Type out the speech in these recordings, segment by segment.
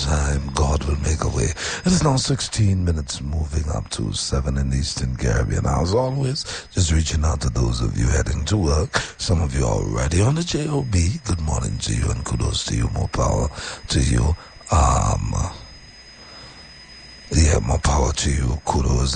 time, God will make a way. It is now 16 minutes moving up to 7 in the Eastern Caribbean. As always, just reaching out to those of you heading to work. Some of you are already on the JOB. Good morning to you and kudos to you. More power to you. More power to you. Kudos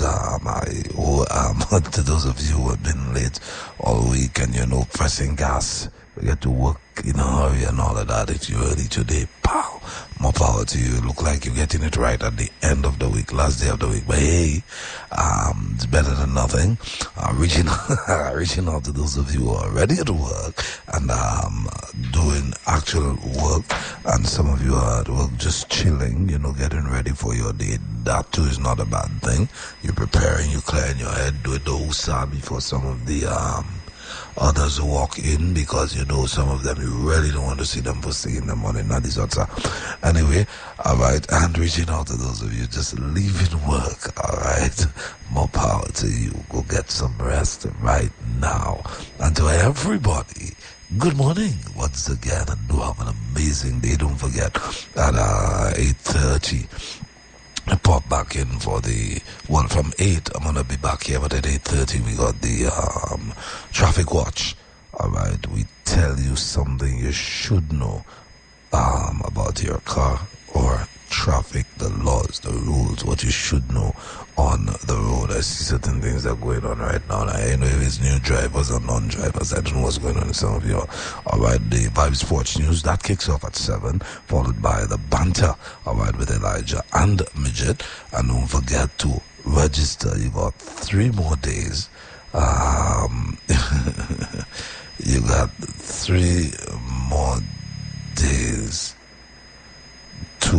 to those of you who have been late all week and pressing gas. We get to work in a hurry and all of that. If you're early today, pow, more power to you. Look like you're getting it right at the end of the week, last day of the week. But hey, it's better than nothing. Reaching out to those of you who are ready to work and doing actual work, and some of you are at work just chilling, getting ready for your day. That too is not a bad thing. You're preparing, you're clearing your head, doing the USA before some of the others walk in, because some of them you really don't want to see them first thing in the morning. Anyway, alright, and reaching out to those of you just leaving work, alright, more power to you. Go get some rest right now. And to everybody, good morning once again, and do have an amazing day. Don't forget at 8:30 I pop back in for from 8, I'm going to be back here, but at 8:30 we got the traffic watch. Alright, we tell you something you should know about your car or traffic, the laws, the rules, what you should know on the road. I see certain things that are going on right now. I know if it's new drivers or non-drivers. I don't know what's going on in some of you. Alright, the Vibe Sports News, that kicks off at 7, followed by the banter, alright, with Elijah and Midget. And don't forget to register. You got 3 more days. You got 3 more days to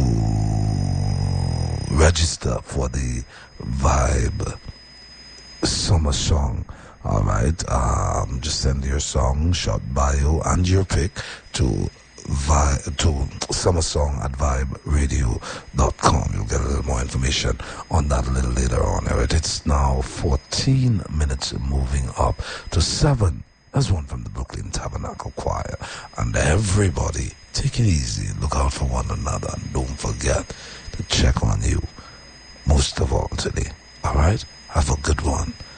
register for the Vibe Summer Song. Alright, just send your song, short bio, and your pic to Summer Song at viberadio.com. You'll get a little more information on that a little later on. Alright, it's now 14 minutes moving up to 7. There's one from the Brooklyn Tabernacle Choir. And everybody, take it easy, look out for one another, and don't forget to check on you most of all today. Alright? Have a good one.